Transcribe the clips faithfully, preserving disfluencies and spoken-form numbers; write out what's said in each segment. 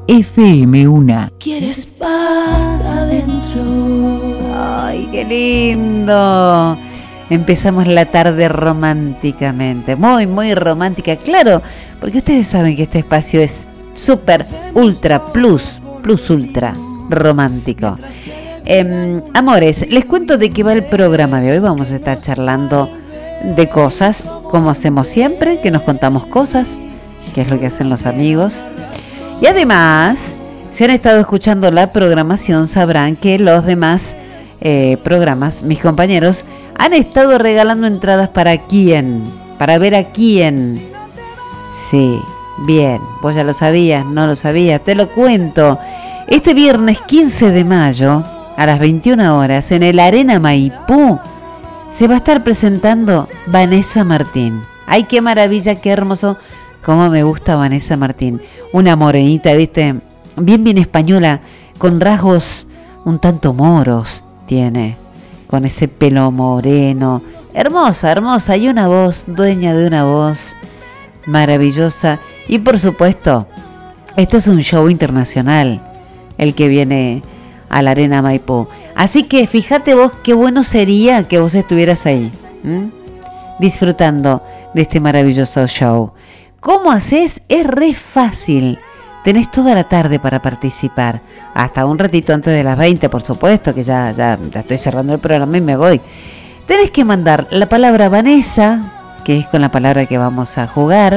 F M uno. ¿Quieres paz adentro? Ay, qué lindo. Empezamos la tarde románticamente, muy, muy romántica, claro, porque ustedes saben que este espacio es súper, ultra, plus, plus ultra romántico. Eh, amores, les cuento de qué va el programa de hoy. Vamos a estar charlando de cosas, como hacemos siempre, que nos contamos cosas, que es lo que hacen los amigos. Y además, si han estado escuchando la programación, sabrán que los demás eh, programas, mis compañeros, han estado regalando entradas para quién, para ver a quién. Sí, bien, vos ya lo sabías, no lo sabías, te lo cuento. Este viernes quince de mayo, a las veintiuna horas, en el Arena Maipú, se va a estar presentando Vanessa Martín. Ay, qué maravilla, qué hermoso, cómo me gusta Vanessa Martín. Una morenita, viste, bien, bien española, con rasgos un tanto moros tiene, con ese pelo moreno, hermosa, hermosa, y una voz, dueña de una voz maravillosa. Y por supuesto, esto es un show internacional, el que viene a la Arena Maipú. Así que fíjate vos qué bueno sería que vos estuvieras ahí, ¿m? disfrutando de este maravilloso show. ¿Cómo haces? Es re fácil. Tenés toda la tarde para participar. Hasta un ratito antes de las veinte, por supuesto, que ya, ya, ya estoy cerrando el programa y me voy. Tenés que mandar la palabra Vanessa, que es con la palabra que vamos a jugar.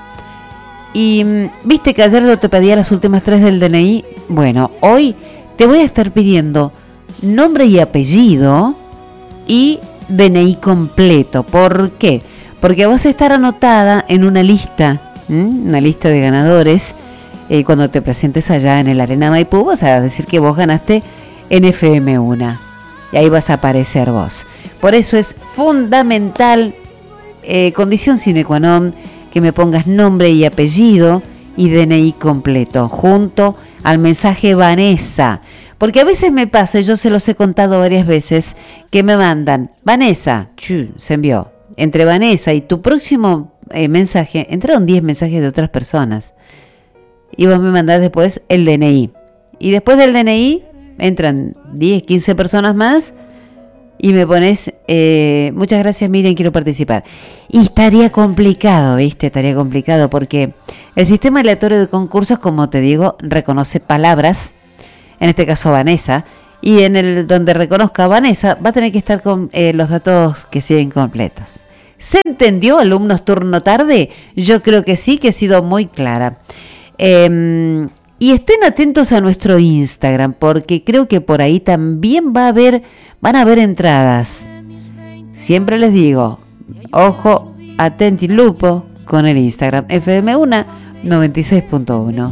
Y viste que ayer yo te pedía las últimas tres del D N I. Bueno, hoy te voy a estar pidiendo nombre y apellido y D N I completo. ¿Por qué? Porque vas a estar anotada en una lista, ¿m? una lista de ganadores. Eh, cuando te presentes allá en el Arena Maipú, vas a decir que vos ganaste en F M uno. Y ahí vas a aparecer vos. Por eso es fundamental, eh, condición sine qua non, que me pongas nombre y apellido y D N I completo, junto al mensaje Vanessa. Porque a veces me pasa, yo se los he contado varias veces, que me mandan, Vanessa, chu, se envió. Entre Vanessa y tu próximo eh, mensaje, entraron diez mensajes de otras personas. Y vos me mandás después el D N I. Y después del D N I, entran diez, quince personas más. Y me pones, eh, muchas gracias, Miriam, quiero participar. Y estaría complicado, ¿viste? Estaría complicado porque el sistema aleatorio de concursos, como te digo, reconoce palabras, en este caso Vanessa, y en el donde reconozca a Vanessa, va a tener que estar con eh, los datos que siguen completos. ¿Se entendió, alumnos turno tarde? Yo creo que sí, que he sido muy clara. Eh, y estén atentos a nuestro Instagram, porque creo que por ahí también va a haber, van a haber entradas. Siempre les digo, ojo, atenti lupo con el Instagram F M uno noventa y seis punto uno.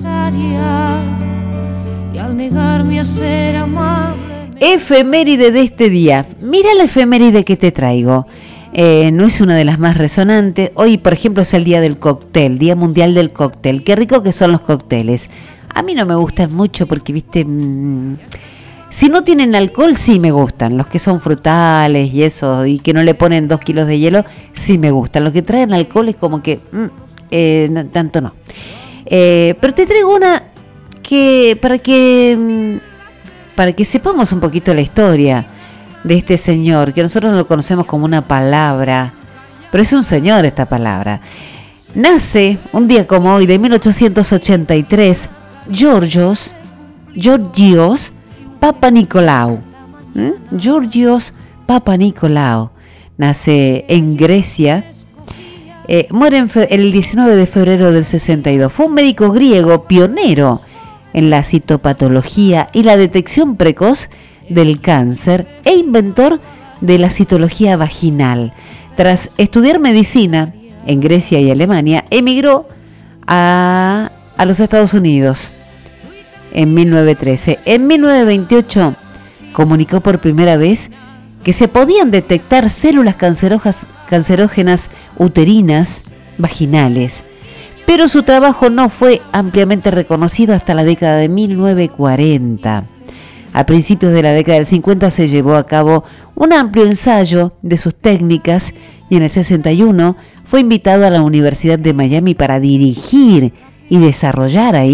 Efeméride de este día. Mira la efeméride que te traigo. Eh, no es una de las más resonantes. Hoy, por ejemplo, es el día del cóctel, Día Mundial del Cóctel. Qué rico que son los cócteles. A mí no me gustan mucho porque, viste, mmm, si no tienen alcohol, sí me gustan. Los que son frutales y eso, y que no le ponen dos kilos de hielo, sí me gustan. Los que traen alcohol es como que, mmm, eh, no, tanto no. Eh, pero te traigo una que, para que, mmm, para que sepamos un poquito la historia de este señor, que nosotros lo conocemos como una palabra, pero es un señor esta palabra. Nace un día como hoy de mil ochocientos ochenta y tres, Georgios, Georgios Papanikolaou. ¿Mm? Georgios Papanikolaou nace en Grecia, eh, muere en fe- el diecinueve de febrero del sesenta y dos. Fue un médico griego pionero en la citopatología y la detección precoz del cáncer e inventor de la citología vaginal. Tras estudiar medicina en Grecia y Alemania, emigró a, a los Estados Unidos en mil novecientos trece. En mil novecientos veintiocho comunicó por primera vez que se podían detectar células cancerógenas uterinas vaginales, pero su trabajo no fue ampliamente reconocido hasta la década de mil novecientos cuarenta. A principios de la década del cincuenta se llevó a cabo un amplio ensayo de sus técnicas y en el sesenta y uno fue invitado a la Universidad de Miami para dirigir y desarrollar ahí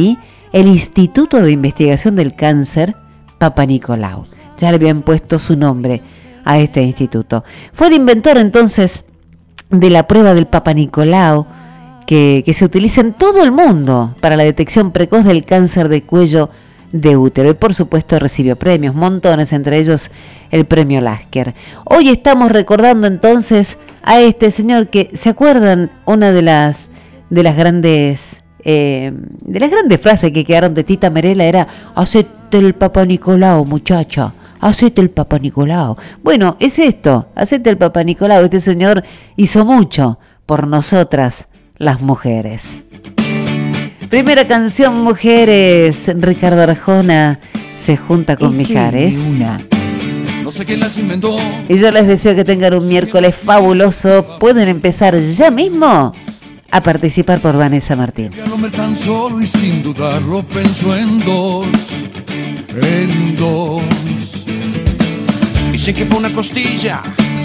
el Instituto de Investigación del Cáncer Papa Nicolau. Ya le habían puesto su nombre a este instituto. Fue el inventor entonces de la prueba del Papa Nicolau, que, que se utiliza en todo el mundo para la detección precoz del cáncer de cuello de útero, y por supuesto recibió premios, montones, entre ellos el premio Lasker. Hoy estamos recordando entonces a este señor que, ¿se acuerdan? Una de las de las grandes eh, de las grandes frases que quedaron de Tita Merela era: hacete el Papa Nicolau, muchacha, hacete el Papa Nicolau. Bueno, es esto, hacete el Papa Nicolau. Este señor hizo mucho por nosotras, las mujeres. Primera canción, mujeres. Ricardo Arjona se junta con Mijares. No sé quién las inventó. Y yo les deseo que tengan un miércoles fabuloso. Pueden empezar ya mismo a participar por Vanessa Martín. Ya no me tan solo y sin dudarlo pensó en dos, en dos. Dicen que fue una costilla